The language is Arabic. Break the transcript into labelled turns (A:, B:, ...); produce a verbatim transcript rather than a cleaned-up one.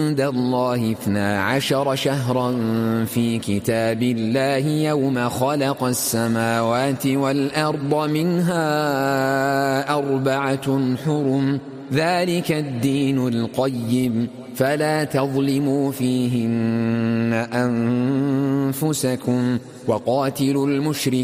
A: عند الله اثنا عشر شهرا في كتاب الله يوم خلق السماوات والأرض منها أربعة حرم ذلك الدين القيم فلا تظلموا فيهن أنفسكم وقاتلوا المشركين